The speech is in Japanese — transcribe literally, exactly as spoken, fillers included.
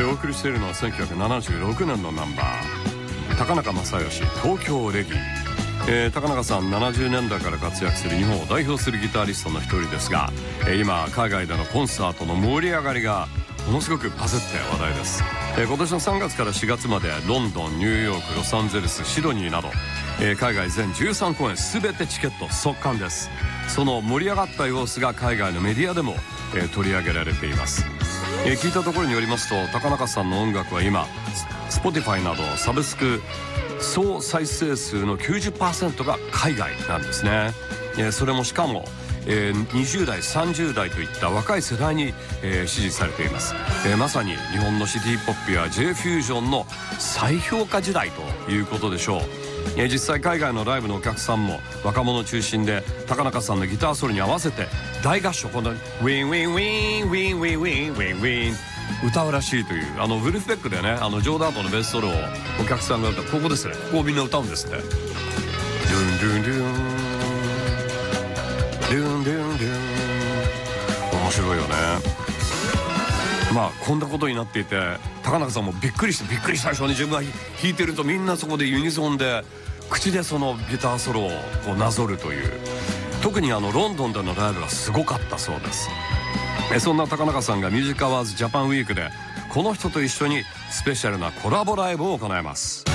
お送りしているのはせんきゅうひゃくななじゅうろくねんのナンバー、高中正義東京レギー。えー、高中さんななじゅうねんだいから活躍する日本を代表するギタリストの一人ですが、えー、今海外でのコンサートの盛り上がりがものすごくバズって話題です。えー、今年のさんがつからしがつまでロンドン、ニューヨーク、ロサンゼルス、シドニーなど、えー、海外全じゅうさんこうえん全てチケット即完です。その盛り上がった様子が海外のメディアでも、えー、取り上げられています。えー、聞いたところによりますと、高中さんの音楽は今 Spotify などサブスク総再生数の きゅうじゅっパーセント が海外なんですね。えー、それもしかも、えー、にじゅうだいさんじゅうだいといった若い世代に、えー、支持されています。えー、まさに日本のシティポップや J フュージョンの再評価時代ということでしょう。えー、実際海外のライブのお客さんも若者中心で、高中さんのギターソロに合わせて大合唱、このウィンウィンウィンウィンウィンウィンウィンウィン歌うらしいという、あのウルフペックでね、あのジョーダートのベースソロをお客さんが歌う、ここですね、ここをみんな歌うんですって。ドゥンドゥンドゥンドゥンドゥンドゥン、面白いよね。まあこんなことになっていて、高中さんもびっくりしてびっくり最初に自分が弾いてると、みんなそこでユニゾンで口でそのギターソロをこうなぞるという、特にあのロンドンでのライブがすごかったそうです。えそんな高中さんがミュージックアワーズジャパンウィークでこの人と一緒にスペシャルなコラボライブを行います。